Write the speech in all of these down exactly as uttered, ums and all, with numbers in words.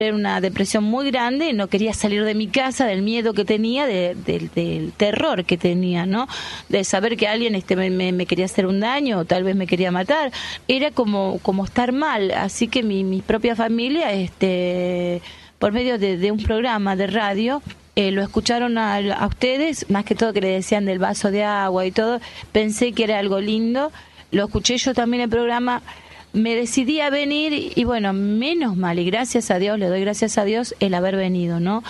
Era una depresión muy grande, no quería salir de mi casa, del miedo que tenía, de, de, del terror que tenía, ¿no? De saber que alguien este, me, me, me quería hacer un daño o tal vez me quería matar. Era como, como estar mal, así que mi, mi propia familia, este, por medio de, de un programa de radio, eh, lo escucharon a, a ustedes, más que todo que le decían del vaso de agua y todo, pensé que era algo lindo, lo escuché yo también el programa. Me decidí a venir y, y bueno, menos mal y gracias a Dios, le doy gracias a Dios el haber venido, ¿no?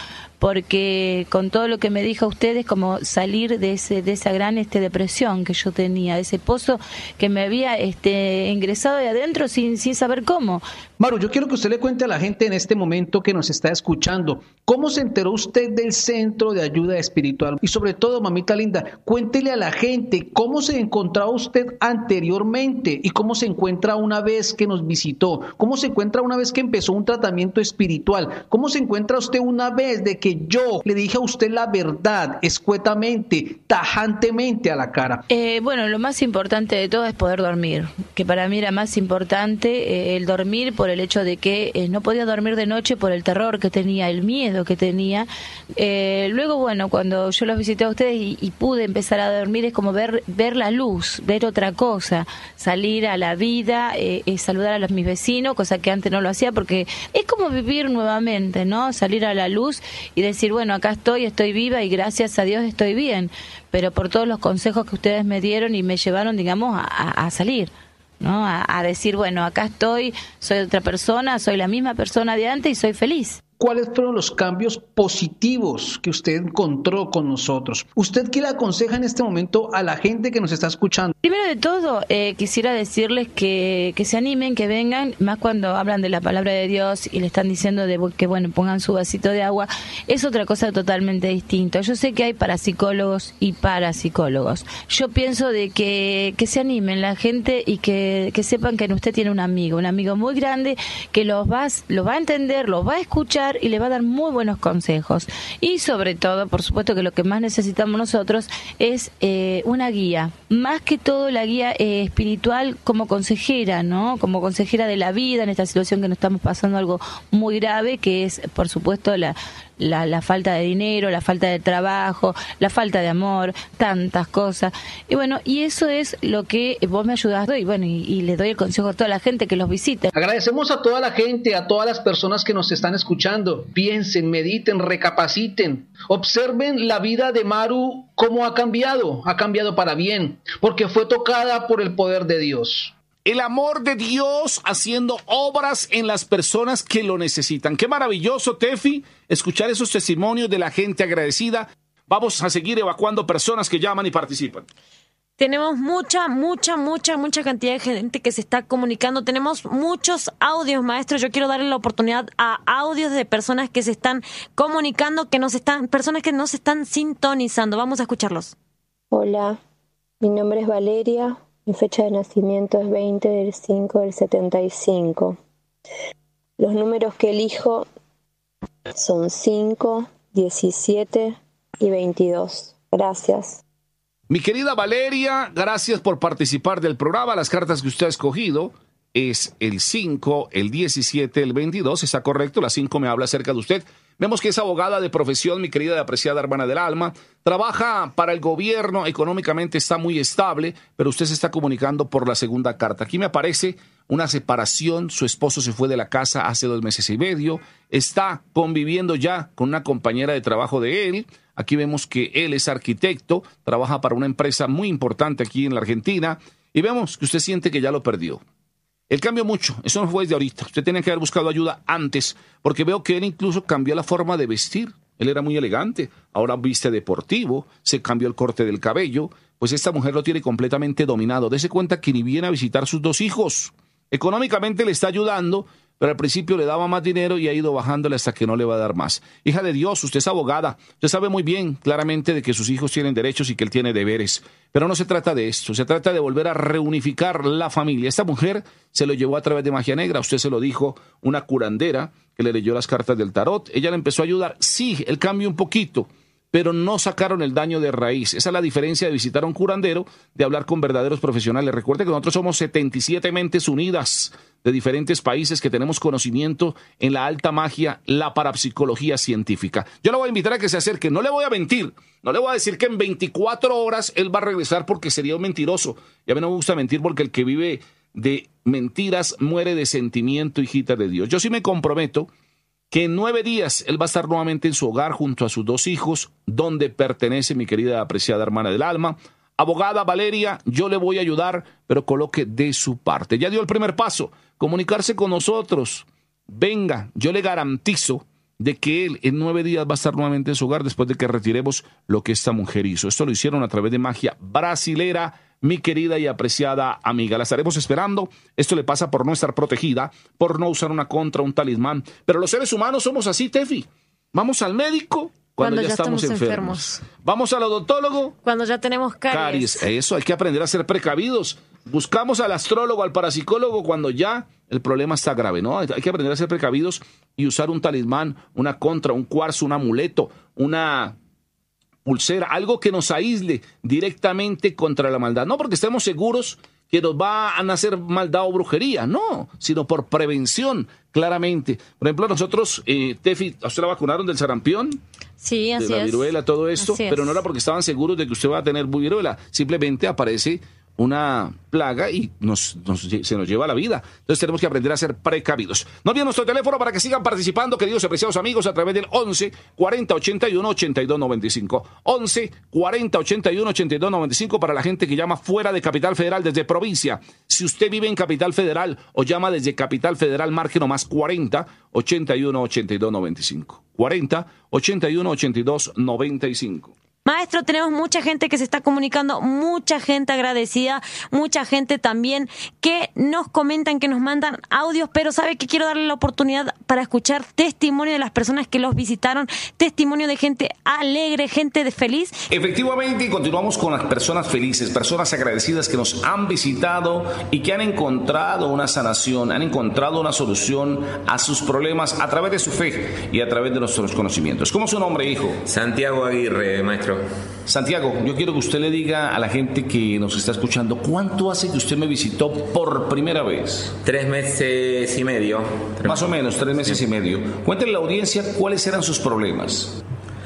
Porque con todo lo que me dijo a ustedes, como salir de ese de esa gran este depresión que yo tenía, de ese pozo que me había este ingresado de adentro sin, sin saber cómo. Maru, yo quiero que usted le cuente a la gente en este momento que nos está escuchando, ¿cómo se enteró usted del Centro de Ayuda Espiritual? Y sobre todo, mamita linda, cuéntele a la gente cómo se encontraba usted anteriormente y cómo se encuentra una vez que nos visitó, cómo se encuentra una vez que empezó un tratamiento espiritual, cómo se encuentra usted una vez de que yo le dije a usted la verdad, escuetamente, tajantemente a la cara. Eh, bueno, lo más importante de todo es poder dormir, que para mí era más importante eh, el dormir por el hecho de que eh, no podía dormir de noche por el terror que tenía, el miedo que tenía. Eh, luego, bueno, cuando yo los visité a ustedes y, y pude empezar a dormir, es como ver ver la luz, ver otra cosa, salir a la vida, eh, eh, saludar a los, mis vecinos, cosa que antes no lo hacía, porque es como vivir nuevamente, ¿no? Salir a la luz y decir, bueno, acá estoy, estoy viva y gracias a Dios estoy bien, pero por todos los consejos que ustedes me dieron y me llevaron, digamos, a, a, a salir, ¿no? A, a decir, bueno, acá estoy, soy otra persona, soy la misma persona de antes y soy feliz. ¿Cuáles fueron los cambios positivos que usted encontró con nosotros? ¿Usted qué le aconseja en este momento a la gente que nos está escuchando? Primero de todo, eh, quisiera decirles que, que se animen, que vengan, más cuando hablan de la palabra de Dios y le están diciendo de que, bueno, pongan su vasito de agua, es otra cosa totalmente distinta. Yo sé que hay parapsicólogos y parapsicólogos. Yo pienso de que, que se animen la gente y que, que sepan que usted tiene un amigo, un amigo muy grande que los va, los va a entender, los va a escuchar y le va a dar muy buenos consejos. Y sobre todo, por supuesto que lo que más necesitamos nosotros es eh, una guía, más que todo la guía eh, espiritual como consejera, ¿no? Como consejera de la vida en esta situación que nos estamos pasando algo muy grave, que es, por supuesto, la La, la falta de dinero, la falta de trabajo, la falta de amor, tantas cosas. Y bueno, y eso es lo que vos me ayudaste y bueno, y, y le doy el consejo a toda la gente que los visite. Agradecemos a toda la gente, a todas las personas que nos están escuchando. Piensen, mediten, recapaciten, observen la vida de Maru, cómo ha cambiado, ha cambiado para bien, porque fue tocada por el poder de Dios. El amor de Dios haciendo obras en las personas que lo necesitan. Qué maravilloso, Tefi, escuchar esos testimonios de la gente agradecida. Vamos a seguir evacuando personas que llaman y participan. Tenemos mucha, mucha, mucha, mucha cantidad de gente que se está comunicando. Tenemos muchos audios, maestro. Yo quiero darle la oportunidad a audios de personas que se están comunicando, que nos están, personas que nos están sintonizando. Vamos a escucharlos. Hola, mi nombre es Valeria. Mi fecha de nacimiento es veinte del cinco del setenta y cinco. Los números que elijo son cinco, diecisiete y veintidós. Gracias. Mi querida Valeria, gracias por participar del programa. Las cartas que usted ha escogido es el cinco, el diecisiete, el veintidós. Está correcto, la cinco me habla acerca de usted. Vemos que es abogada de profesión, mi querida y apreciada hermana del alma. Trabaja para el gobierno, económicamente está muy estable, pero usted se está comunicando por la segunda carta. Aquí me aparece una separación, su esposo se fue de la casa hace dos meses y medio, está conviviendo ya con una compañera de trabajo de él. Aquí vemos que él es arquitecto, trabaja para una empresa muy importante aquí en la Argentina, y vemos que usted siente que ya lo perdió. Él cambió mucho, eso no fue desde ahorita. Usted tenía que haber buscado ayuda antes, porque veo que él incluso cambió la forma de vestir. Él era muy elegante, ahora viste deportivo, se cambió el corte del cabello. Pues esta mujer lo tiene completamente dominado. Dese cuenta que ni viene a visitar sus dos hijos. Económicamente le está ayudando, pero al principio le daba más dinero y ha ido bajándole hasta que no le va a dar más. Hija de Dios, usted es abogada, usted sabe muy bien claramente de que sus hijos tienen derechos y que él tiene deberes, pero no se trata de esto, se trata de volver a reunificar la familia. Esta mujer se lo llevó a través de magia negra, usted se lo dijo, una curandera que le leyó las cartas del tarot, ella le empezó a ayudar, sí, él cambió un poquito, pero no sacaron el daño de raíz. Esa es la diferencia de visitar a un curandero, de hablar con verdaderos profesionales. Recuerde que nosotros somos setenta y siete mentes unidas de diferentes países que tenemos conocimiento en la alta magia, la parapsicología científica. Yo le voy a invitar a que se acerque, no le voy a mentir, no le voy a decir que en veinticuatro horas él va a regresar porque sería un mentiroso. Y a mí no me gusta mentir porque el que vive de mentiras muere de sentimiento, hijita de Dios. Yo sí me comprometo que en nueve días él va a estar nuevamente en su hogar junto a sus dos hijos, donde pertenece mi querida apreciada hermana del alma. Abogada Valeria, yo le voy a ayudar, pero coloque de su parte. Ya dio el primer paso, comunicarse con nosotros. Venga, yo le garantizo de que él en nueve días va a estar nuevamente en su hogar después de que retiremos lo que esta mujer hizo. Esto lo hicieron a través de magia brasilera, mi querida y apreciada amiga. La estaremos esperando. Esto le pasa por no estar protegida, por no usar una contra, un talismán. Pero los seres humanos somos así, Tefi. Vamos al médico cuando, cuando ya, ya estamos, estamos enfermos. enfermos. Vamos al odontólogo cuando ya tenemos caries. caries. Eso, hay que aprender a ser precavidos. Buscamos al astrólogo, al parapsicólogo cuando ya el problema está grave, ¿no? Hay que aprender a ser precavidos y usar un talismán, una contra, un cuarzo, un amuleto, una pulsera, algo que nos aísle directamente contra la maldad. No porque estemos seguros que nos va a nacer maldad o brujería, no, sino por prevención, claramente. Por ejemplo, nosotros, eh, Tefi, ¿a usted la vacunaron del sarampión? Sí, así es. De la viruela, todo esto, así pero es. no era porque estaban seguros de que usted va a tener viruela, simplemente aparece una plaga y nos, nos, se nos lleva la vida. Entonces tenemos que aprender a ser precavidos. No olviden nuestro teléfono para que sigan participando, queridos y apreciados amigos, a través del once cuarenta ochenta y uno ochenta y dos noventa y cinco. once cuarenta ochenta y uno ochenta y dos noventa y cinco para la gente que llama fuera de Capital Federal, desde provincia. Si usted vive en Capital Federal o llama desde Capital Federal, marque nomás cuarenta ochenta y uno ochenta y dos noventa y cinco. cuarenta ochenta y uno ochenta y dos noventa y cinco. Maestro, tenemos mucha gente que se está comunicando, mucha gente agradecida, mucha gente también que nos comentan, que nos mandan audios, pero sabe que quiero darle la oportunidad para escuchar testimonio de las personas que los visitaron, testimonio de gente alegre, gente de feliz. Efectivamente, y continuamos con las personas felices, personas agradecidas que nos han visitado y que han encontrado una sanación, han encontrado una solución a sus problemas a través de su fe y a través de nuestros conocimientos. ¿Cómo es su nombre, hijo? Santiago Aguirre, maestro. Santiago, yo quiero que usted le diga a la gente que nos está escuchando, ¿cuánto hace que usted me visitó por primera vez? Tres meses y medio. Más o menos, tres meses sí. y medio. Cuéntenle a la audiencia cuáles eran sus problemas.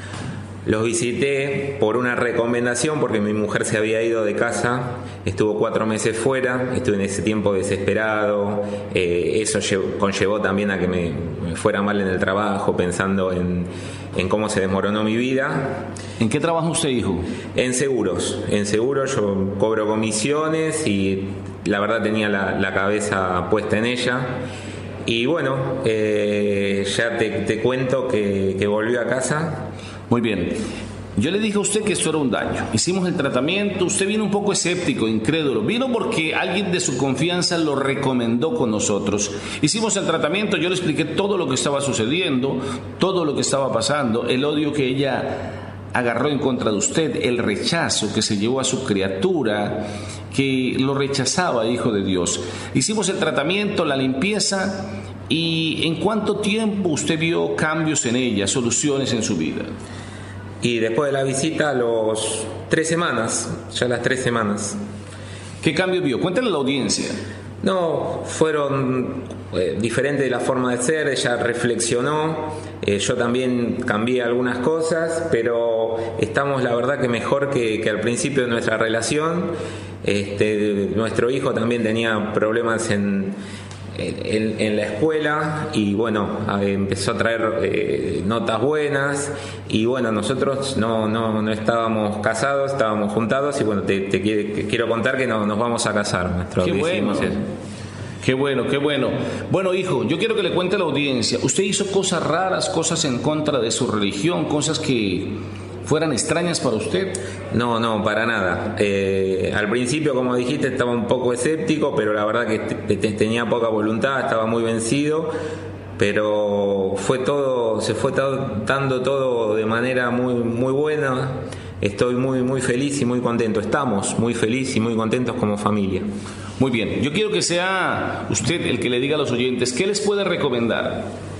Los visité por una recomendación, porque mi mujer se había ido de casa, estuvo cuatro meses fuera, estuve en ese tiempo desesperado, eh, eso llevó, conllevó también a que me, me fuera mal en el trabajo, pensando en, en cómo se desmoronó mi vida. ¿En qué trabaja usted, hijo? En seguros, en seguros yo cobro comisiones y la verdad tenía la, la cabeza puesta en ella. Y bueno, eh, ya te, te cuento que, que volví a casa. Muy bien. Yo le dije a usted que esto era un daño. Hicimos el tratamiento. Usted vino un poco escéptico, incrédulo. Vino porque alguien de su confianza lo recomendó con nosotros. Hicimos el tratamiento. Yo le expliqué todo lo que estaba sucediendo, todo lo que estaba pasando, el odio que ella agarró en contra de usted, el rechazo que se llevó a su criatura, que lo rechazaba, hijo de Dios. Hicimos el tratamiento, la limpieza. ¿Y en cuánto tiempo usted vio cambios en ella, soluciones en su vida? Y después de la visita, los tres semanas, ya las tres semanas. ¿Qué cambio vio? Cuéntale a la audiencia. No, fueron eh, diferentes de la forma de ser, ella reflexionó, eh, yo también cambié algunas cosas, pero estamos la verdad que mejor que, que al principio de nuestra relación. Este, nuestro hijo también tenía problemas en... En, en la escuela y bueno, empezó a traer eh, notas buenas y bueno, nosotros no, no, no estábamos casados, estábamos juntados y bueno, te, te, te quiero contar que no, nos vamos a casar. Nuestro Qué bueno. Qué bueno, qué bueno. Bueno, hijo, yo quiero que le cuente a la audiencia, usted hizo cosas raras, cosas en contra de su religión, cosas que fueran extrañas para usted. No, no, para nada. Eh, al principio, como dijiste, estaba un poco escéptico, pero la verdad que te, te, tenía poca voluntad, estaba muy vencido, pero fue todo, se fue todo, dando todo de manera muy, muy buena. Estoy muy, muy feliz y muy contento. Estamos muy felices y muy contentos como familia. Muy bien. Yo quiero que sea usted el que le diga a los oyentes, ¿qué les puede recomendar?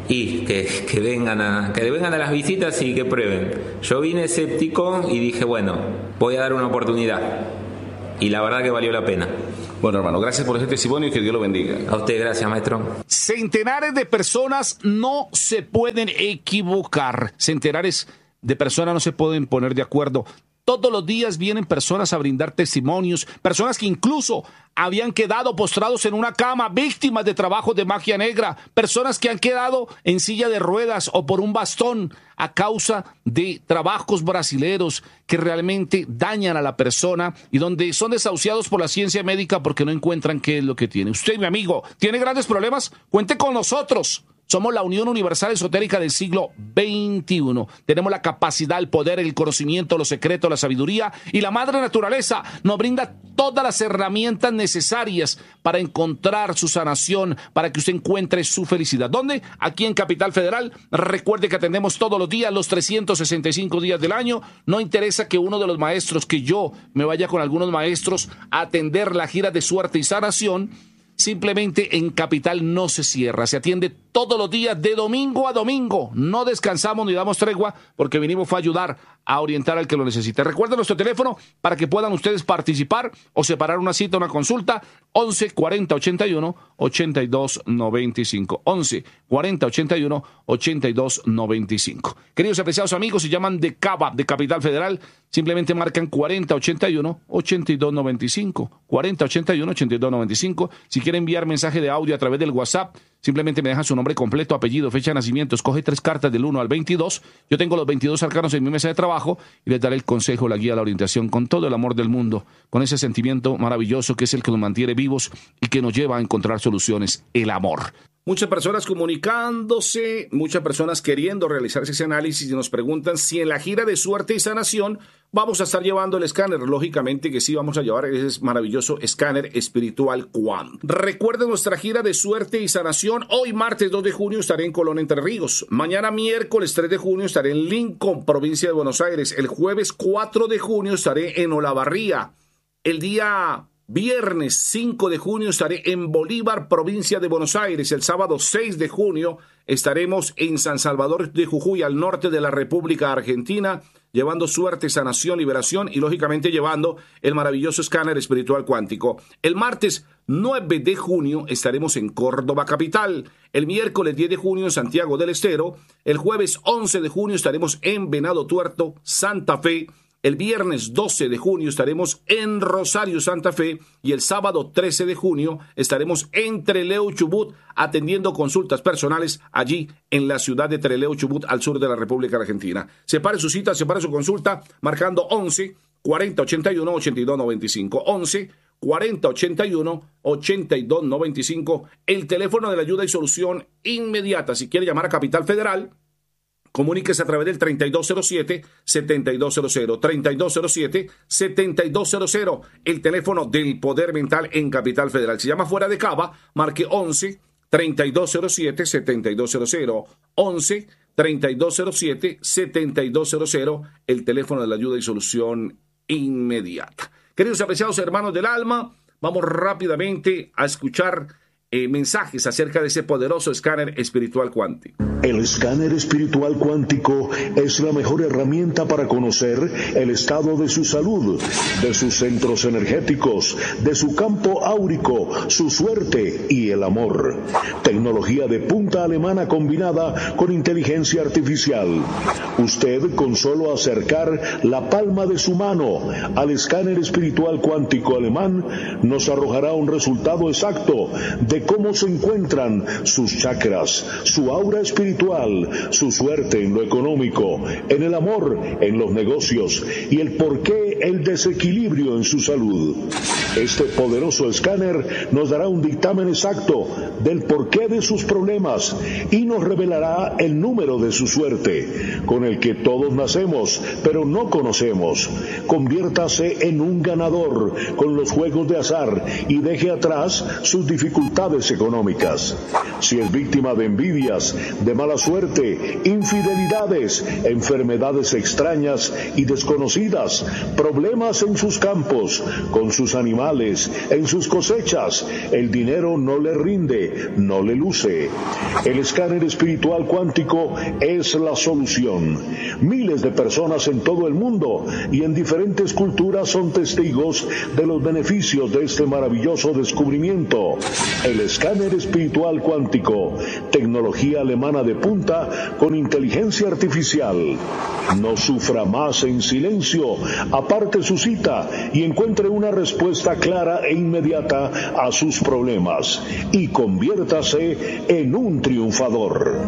y que, que, vengan a, que vengan a las visitas y que prueben. Yo vine escéptico y dije, bueno, voy a dar una oportunidad. Y la verdad que valió la pena. Bueno, hermano, gracias por ese testimonio y que Dios lo bendiga. A usted, gracias, maestro. Centenares de personas no se pueden equivocar. Centenares de personas no se pueden poner de acuerdo. Todos los días vienen personas a brindar testimonios, personas que incluso habían quedado postrados en una cama, víctimas de trabajos de magia negra, personas que han quedado en silla de ruedas o por un bastón a causa de trabajos brasileros que realmente dañan a la persona y donde son desahuciados por la ciencia médica porque no encuentran qué es lo que tiene. Usted, mi amigo, ¿tiene grandes problemas? Cuente con nosotros. Somos la Unión Universal Esotérica del siglo veintiuno. Tenemos la capacidad, el poder, el conocimiento, los secretos, la sabiduría y la madre naturaleza nos brinda todas las herramientas necesarias para encontrar su sanación, para que usted encuentre su felicidad. ¿Dónde? Aquí en Capital Federal. Recuerde que atendemos todos los días, los trescientos sesenta y cinco días del año. No interesa que uno de los maestros, que yo me vaya con algunos maestros a atender la gira de suerte y sanación. Simplemente en Capital no se cierra, se atiende todos los días de domingo a domingo. No descansamos ni damos tregua porque vinimos a ayudar a orientar al que lo necesite. Recuerden nuestro teléfono para que puedan ustedes participar o separar una cita, una consulta, once cuarenta ochenta y uno ochenta y dos noventa y cinco. once cuarenta ochenta y uno ochenta y dos noventa y cinco. Queridos y apreciados amigos, si llaman de Cava, de Capital Federal, simplemente marcan cuarenta ochenta y uno ochenta y dos noventa y cinco. cuarenta ochenta y uno ochenta y dos noventa y cinco. Si quiere enviar mensaje de audio a través del WhatsApp, simplemente me dejan su nombre completo, apellido, fecha de nacimiento, escoge tres cartas del uno al veintidós. Yo tengo los veintidós arcanos en mi mesa de trabajo y les daré el consejo, la guía, la orientación con todo el amor del mundo, con ese sentimiento maravilloso que es el que nos mantiene vivos y que nos lleva a encontrar soluciones, el amor. Muchas personas comunicándose, muchas personas queriendo realizarse ese análisis y nos preguntan si en la gira de suerte y sanación vamos a estar llevando el escáner. Lógicamente que sí, vamos a llevar ese maravilloso escáner espiritual Quant. Recuerden nuestra gira de suerte y sanación. Hoy martes dos de junio estaré en Colón, Entre Ríos. Mañana miércoles tres de junio estaré en Lincoln, provincia de Buenos Aires. El jueves cuatro de junio estaré en Olavarría. El día viernes cinco de junio estaré en Bolívar, provincia de Buenos Aires. El sábado seis de junio estaremos en San Salvador de Jujuy, al norte de la República Argentina, llevando suerte, sanación, liberación y lógicamente llevando el maravilloso escáner espiritual cuántico. El martes nueve de junio estaremos en Córdoba capital. El miércoles diez de junio en Santiago del Estero. El jueves once de junio estaremos en Venado Tuerto, Santa Fe. El viernes doce de junio estaremos en Rosario, Santa Fe, y el sábado trece de junio estaremos en Trelew, Chubut, atendiendo consultas personales allí en la ciudad de Trelew, Chubut, al sur de la República Argentina. Separe su cita, separe su consulta, marcando once cuarenta ochenta y uno ochenta y dos noventa y cinco. once cuarenta ochenta y uno ochenta y dos noventa y cinco, el teléfono de la ayuda y solución inmediata. Si quiere llamar a Capital Federal, comuníquese a través del treinta y dos cero siete setenta y dos cero cero, treinta y dos cero siete setenta y dos cero cero, el teléfono del Poder Mental en Capital Federal. Si llama fuera de Cava, marque once treinta y dos cero siete setenta y dos cero cero, once treinta y dos cero siete setenta y dos cero cero, el teléfono de la ayuda y solución inmediata. Queridos y apreciados hermanos del alma, vamos rápidamente a escuchar Eh, mensajes acerca de ese poderoso escáner espiritual cuántico. El escáner espiritual cuántico es la mejor herramienta para conocer el estado de su salud, de sus centros energéticos, de su campo áurico, su suerte y el amor. Tecnología de punta alemana combinada con inteligencia artificial. Usted, con solo acercar la palma de su mano al escáner espiritual cuántico alemán, nos arrojará un resultado exacto de cómo se encuentran sus chakras, su aura espiritual, su suerte en lo económico, en el amor, en los negocios y el porqué el desequilibrio en su salud. Este poderoso escáner nos dará un dictamen exacto del porqué de sus problemas y nos revelará el número de su suerte, con el que todos nacemos, pero no conocemos. Conviértase en un ganador con los juegos de azar y deje atrás sus dificultades económicas. Si es víctima de envidias, de mala suerte, infidelidades, enfermedades extrañas y desconocidas, problemas en sus campos, con sus animales, en sus cosechas. El dinero no le rinde, no le luce. El escáner espiritual cuántico es la solución. Miles de personas en todo el mundo y en diferentes culturas son testigos de los beneficios de este maravilloso descubrimiento. El escáner espiritual cuántico, tecnología alemana de punta con inteligencia artificial. No sufra más en silencio, aparte su cita y encuentre una respuesta clara e inmediata a sus problemas y conviértase en un triunfador.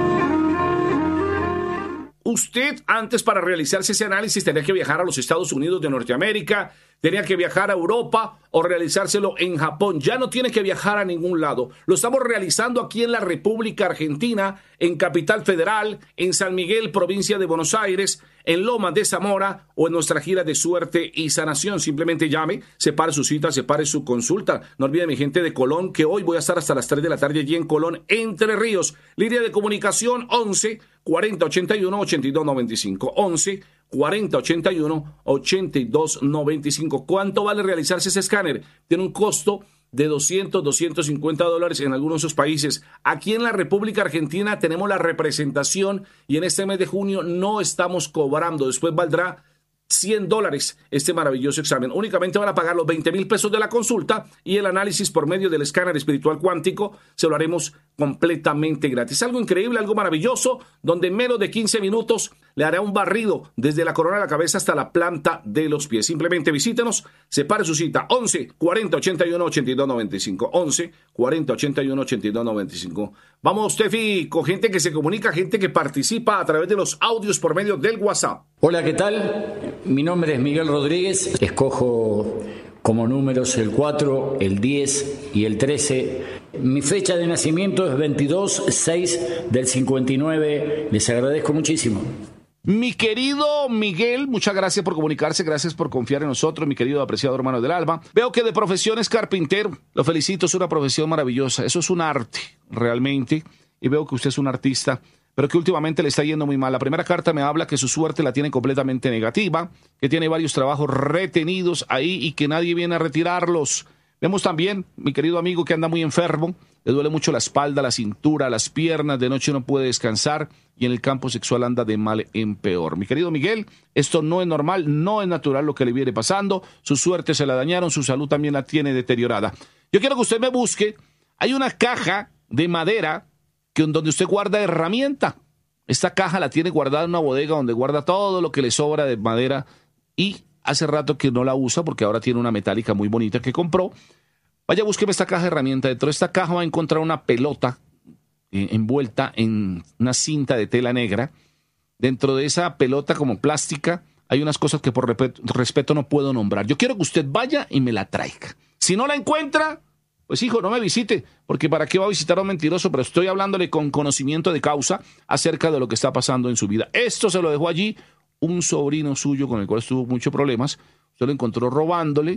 Usted antes, para realizarse ese análisis, tenía que viajar a los Estados Unidos de Norteamérica, tenía que viajar a Europa o realizárselo en Japón. Ya no tiene que viajar a ningún lado. Lo estamos realizando aquí en la República Argentina, en Capital Federal, en San Miguel, provincia de Buenos Aires, en Lomas de Zamora o en nuestra gira de suerte y sanación. Simplemente llame, separe su cita, separe su consulta. No olvide, mi gente de Colón, que hoy voy a estar hasta las tres de la tarde allí en Colón, Entre Ríos. Línea de comunicación once cuarenta ochenta y uno ochenta y dos noventa y cinco. once cuarenta ochenta y uno ochenta y dos noventa y cinco. ¿Cuánto vale realizarse ese escáner? Tiene un costo de doscientos, doscientos cincuenta dólares en algunos de esos países. Aquí en la República Argentina tenemos la representación y en este mes de junio no estamos cobrando. Después valdrá cien dólares este maravilloso examen. Únicamente van a pagar los veinte mil pesos de la consulta y el análisis por medio del escáner espiritual cuántico se lo haremos completamente gratis. Algo increíble, algo maravilloso, donde en menos de quince minutos le hará un barrido desde la corona de la cabeza hasta la planta de los pies. Simplemente visítenos, separe su cita once cuarenta ochenta y uno ochenta y dos noventa y cinco. once cuarenta ochenta y uno ochenta y dos noventa y cinco. Vamos, Tefi, con gente que se comunica, gente que participa a través de los audios por medio del WhatsApp. Hola, ¿qué tal? Mi nombre es Miguel Rodríguez. Escojo como números el cuatro, el diez y el trece. Mi fecha de nacimiento es veintidós seis del cincuenta y nueve. Les agradezco muchísimo. Mi querido Miguel, muchas gracias por comunicarse, gracias por confiar en nosotros, mi querido apreciado hermano del alma. Veo que de profesión es carpintero, lo felicito, es una profesión maravillosa, eso es un arte realmente, y veo que usted es un artista, pero que últimamente le está yendo muy mal. La primera carta me habla que su suerte la tiene completamente negativa, que tiene varios trabajos retenidos ahí y que nadie viene a retirarlos. Vemos también, mi querido amigo, que anda muy enfermo, le duele mucho la espalda, la cintura, las piernas, de noche no puede descansar y en el campo sexual anda de mal en peor. Mi querido Miguel, esto no es normal, no es natural lo que le viene pasando, su suerte se la dañaron, su salud también la tiene deteriorada. Yo quiero que usted me busque, hay una caja de madera que donde usted guarda herramienta. Esta caja la tiene guardada en una bodega donde guarda todo lo que le sobra de madera y hace rato que no la usa porque ahora tiene una metálica muy bonita que compró. Vaya, búsqueme esta caja de herramienta. Dentro de esta caja va a encontrar una pelota eh, envuelta en una cinta de tela negra. Dentro de esa pelota como plástica hay unas cosas que por respeto, respeto no puedo nombrar. Yo quiero que usted vaya y me la traiga. Si no la encuentra, pues hijo, no me visite, porque ¿para qué va a visitar a un mentiroso? Pero estoy hablándole con conocimiento de causa acerca de lo que está pasando en su vida. Esto se lo dejó allí un sobrino suyo con el cual tuvo muchos problemas. Usted lo encontró robándole,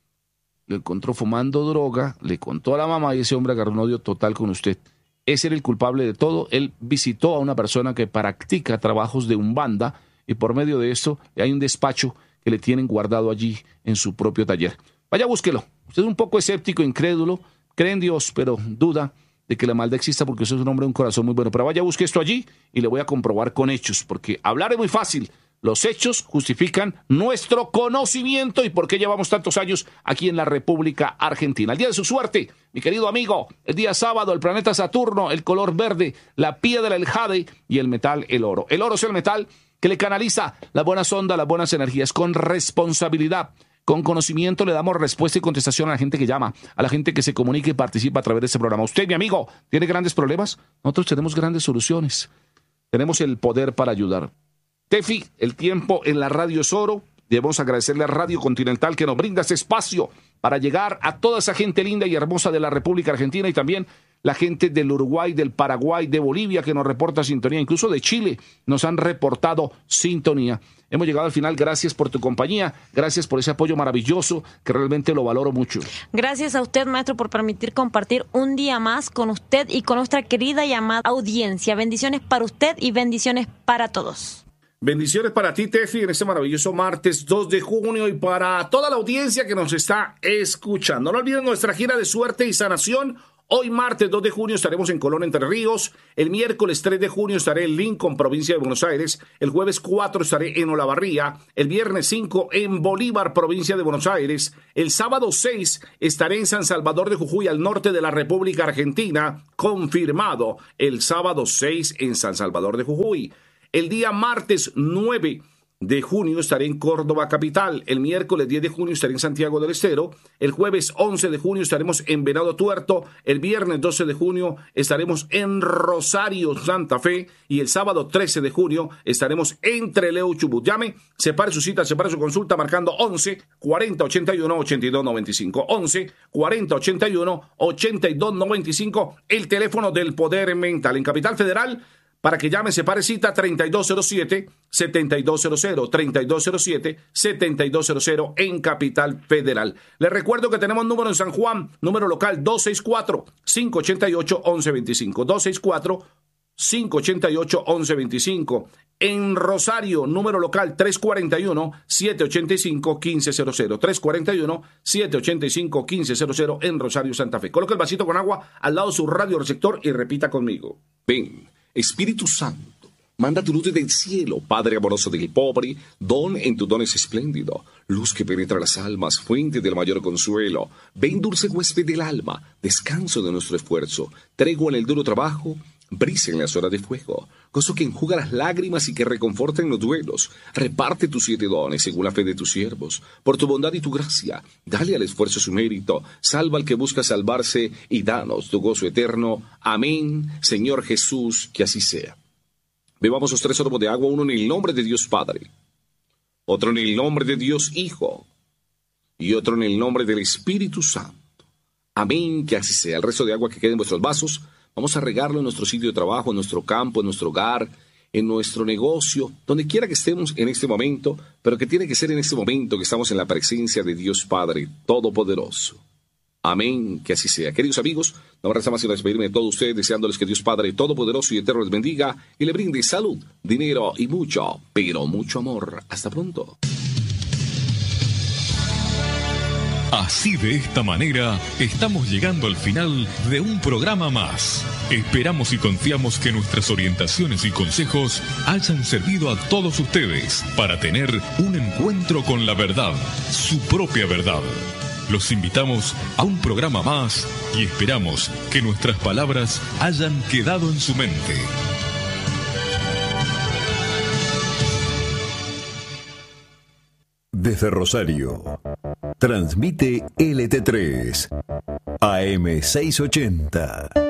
lo encontró fumando droga, le contó a la mamá y ese hombre agarró un odio total con usted. Ese era el culpable de todo. Él visitó a una persona que practica trabajos de umbanda y por medio de esto hay un despacho que le tienen guardado allí en su propio taller. Vaya, búsquelo. Usted es un poco escéptico, incrédulo, cree en Dios, pero duda de que la maldad exista porque usted es un hombre de un corazón muy bueno. Pero vaya, busque esto allí y le voy a comprobar con hechos, porque hablar es muy fácil. Los hechos justifican nuestro conocimiento y por qué llevamos tantos años aquí en la República Argentina. El día de su suerte, mi querido amigo, el día sábado, el planeta Saturno, el color verde, la piedra, el jade y el metal, el oro. El oro es el metal que le canaliza las buenas ondas, las buenas energías con responsabilidad. Con conocimiento le damos respuesta y contestación a la gente que llama, a la gente que se comunica y participa a través de este programa. Usted, mi amigo, ¿tiene grandes problemas? Nosotros tenemos grandes soluciones. Tenemos el poder para ayudar. Tefi, el tiempo en la radio es oro. Debemos agradecerle a Radio Continental que nos brinda este espacio para llegar a toda esa gente linda y hermosa de la República Argentina y también la gente del Uruguay, del Paraguay, de Bolivia que nos reporta sintonía, incluso de Chile nos han reportado sintonía. Hemos llegado al final, gracias por tu compañía, gracias por ese apoyo maravilloso que realmente lo valoro mucho. Gracias a usted, maestro, por permitir compartir un día más con usted y con nuestra querida y amada audiencia. Bendiciones para usted y bendiciones para todos. Bendiciones para ti, Tefi, en este maravilloso martes dos de junio y para toda la audiencia que nos está escuchando. No olviden nuestra gira de suerte y sanación. Hoy martes dos de junio estaremos en Colón, Entre Ríos. El miércoles tres de junio estaré en Lincoln, provincia de Buenos Aires. El jueves cuatro estaré en Olavarría. El viernes cinco en Bolívar, provincia de Buenos Aires. El sábado seis estaré en San Salvador de Jujuy, al norte de la República Argentina. Confirmado. El sábado seis en San Salvador de Jujuy. El día martes nueve de junio estaré en Córdoba capital. El miércoles diez de junio estaré en Santiago del Estero. El jueves once de junio estaremos en Venado Tuerto. El viernes doce de junio estaremos en Rosario, Santa Fe. Y el sábado trece de junio estaremos en Trelew, Chubut. Llame, separe su cita, separe su consulta marcando once cuarenta ochenta y uno ochenta y dos noventa y cinco. once cuarenta ochenta y uno ochenta y dos noventa y cinco. El teléfono del Poder Mental. En Capital Federal, para que llame, separe cita treinta y dos cero siete, setenta y dos cero cero, treinta y dos cero siete, setenta y dos cero cero en Capital Federal. Les recuerdo que tenemos número en San Juan, número local dos seis cuatro, cinco ocho ocho, once veinticinco, dos seis cuatro, cinco ocho ocho, once veinticinco. En Rosario, número local tres cuatro uno, siete ocho cinco, uno cinco cero cero, tres cuatro uno, siete ocho cinco, uno cinco cero cero en Rosario, Santa Fe. Coloque el vasito con agua al lado de su radio receptor y repita conmigo. Ven, Espíritu Santo, manda tu luz desde el cielo, Padre amoroso del pobre, don en tu don es espléndido, luz que penetra las almas, fuente del mayor consuelo. Ven, dulce huésped del alma, descanso de nuestro esfuerzo, tregua en el duro trabajo, brisa en las horas de fuego, gozo que enjuga las lágrimas y que reconforta en los duelos. Reparte tus siete dones según la fe de tus siervos, por tu bondad y tu gracia, dale al esfuerzo su mérito, salva al que busca salvarse y danos tu gozo eterno. Amén, Señor Jesús, que así sea. Bebamos los tres sorbos de agua, uno en el nombre de Dios Padre, otro en el nombre de Dios Hijo y otro en el nombre del Espíritu Santo. Amén, que así sea. El resto de agua que quede en vuestros vasos, vamos a regarlo en nuestro sitio de trabajo, en nuestro campo, en nuestro hogar, en nuestro negocio, donde quiera que estemos en este momento, pero que tiene que ser en este momento que estamos en la presencia de Dios Padre Todopoderoso. Amén, que así sea. Queridos amigos, no me resta más que despedirme de todos ustedes, deseándoles que Dios Padre Todopoderoso y Eterno les bendiga y le brinde salud, dinero y mucho, pero mucho amor. Hasta pronto. Así, de esta manera, estamos llegando al final de un programa más. Esperamos y confiamos que nuestras orientaciones y consejos hayan servido a todos ustedes para tener un encuentro con la verdad, su propia verdad. Los invitamos a un programa más y esperamos que nuestras palabras hayan quedado en su mente. Desde Rosario, transmite L T tres, A M seiscientos ochenta.